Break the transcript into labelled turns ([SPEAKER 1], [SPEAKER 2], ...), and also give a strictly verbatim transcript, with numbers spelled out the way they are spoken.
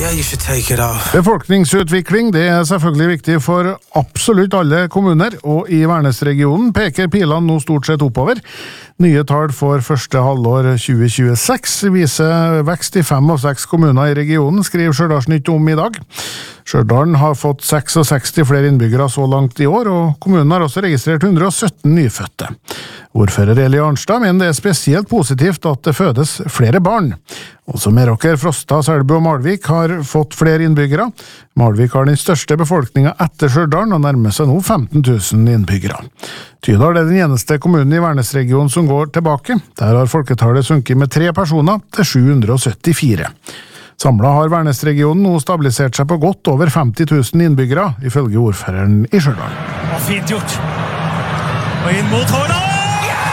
[SPEAKER 1] Yeah, you should take it off.
[SPEAKER 2] Befolkningsutvikling det er selvfølgelig viktig for absolutt alle kommuner, og i Værnes-regionen peker pilene nå stort sett oppover. Nye tall for første halvår tjue tjueseks viser vekst i fem av seks kommuner i regionen, skriver Stjørdalsnytt om i dag. Stjørdalen har fått sekstiseks flere innbyggere så langt i år, og kommunen har også registrert hundre og sytten nyfødte. Ordfører Eli Arnstad mener det er spesielt positivt at det fødes flere barn. Også Meråker, Frosta, Selbu og Malvik har fått flere innbyggere. Malvik har den største befolkningen etter Stjørdalen og nærmer seg nå femten tusen innbyggere. Tydal er den eneste kommunen i Værnes-regionen som går tilbake. Der har folketallet sunket med tre personer til sju hundre og syttifire. Samlet har Værnes-regionen nå stabilisert seg på godt over femti tusen innbyggere, ifølge ordføreren i Stjørdal.
[SPEAKER 3] Og fint gjort. Og inn mot Håland!